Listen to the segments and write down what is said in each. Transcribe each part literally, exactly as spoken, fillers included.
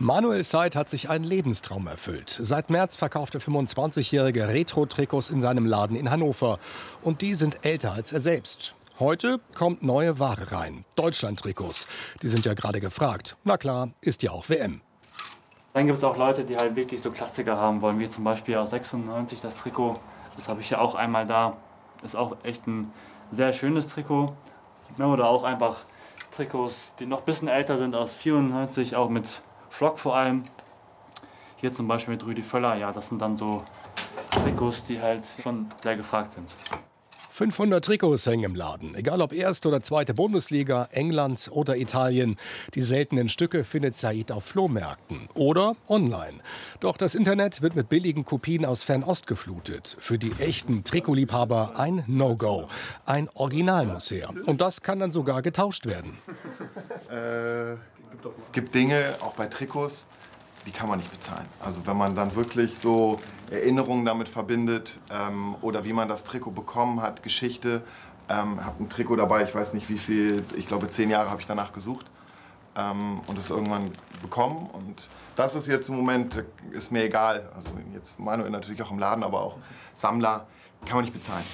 Manuel Seid hat sich einen Lebenstraum erfüllt. Seit März verkauft der fünfundzwanzigjährige Retro-Trikots in seinem Laden in Hannover. Und die sind älter als er selbst. Heute kommt neue Ware rein. Deutschland-Trikots. Die sind ja gerade gefragt. Na klar, ist ja auch W M. Dann gibt es auch Leute, die halt wirklich so Klassiker haben wollen, wie zum Beispiel aus sechsundneunzig das Trikot. Das habe ich ja auch einmal da. Ist auch echt ein sehr schönes Trikot. Ja, oder auch einfach Trikots, die noch ein bisschen älter sind, aus vierundneunzig, auch mit Flock vor allem. Hier zum Beispiel mit Rüdi Völler. Ja, das sind dann so Trikots, die halt schon sehr gefragt sind. fünfhundert Trikots hängen im Laden. Egal ob erste oder zweite Bundesliga, England oder Italien. Die seltenen Stücke findet Seid auf Flohmärkten oder online. Doch das Internet wird mit billigen Kopien aus Fernost geflutet. Für die echten Trikotliebhaber ein No-Go. Ein Original muss her. Und das kann dann sogar getauscht werden. Äh, es gibt Dinge, auch bei Trikots, die kann man nicht bezahlen. Also wenn man dann wirklich so Erinnerungen damit verbindet ähm, oder wie man das Trikot bekommen hat, Geschichte. Ähm, habe ein Trikot dabei, ich weiß nicht wie viel, ich glaube zehn Jahre habe ich danach gesucht ähm, und es irgendwann bekommen. Und das ist jetzt im Moment, ist mir egal. Also jetzt Manuel natürlich auch im Laden, aber auch Sammler, kann man nicht bezahlen.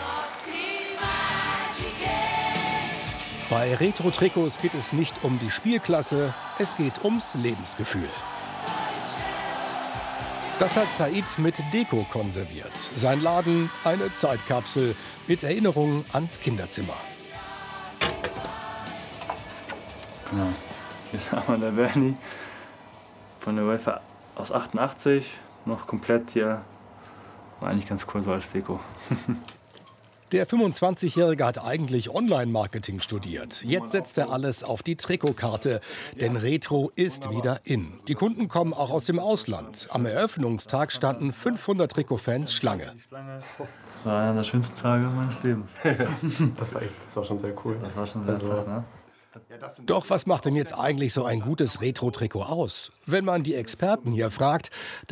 Bei Retro-Trikots geht es nicht um die Spielklasse, es geht ums Lebensgefühl. Das hat Seid mit Deko konserviert. Sein Laden eine Zeitkapsel mit Erinnerungen ans Kinderzimmer. Genau. Hier haben wir der Bernie von der UEFA aus achtundachtzig. Noch komplett hier. War eigentlich ganz cool so als Deko. Der fünfundzwanzigjährige hat eigentlich Online-Marketing studiert. Jetzt setzt er alles auf die Trikotkarte. Denn Retro ist wieder in. Die Kunden kommen auch aus dem Ausland. Am Eröffnungstag standen fünfhundert Trikotfans Schlange. Das war einer der schönsten Tage meines Lebens. Das war echt, das war schon sehr cool. Das war schon sehr also, toll, ne? Doch was macht denn jetzt eigentlich so ein gutes Retro-Trikot aus? Wenn man die Experten hier fragt,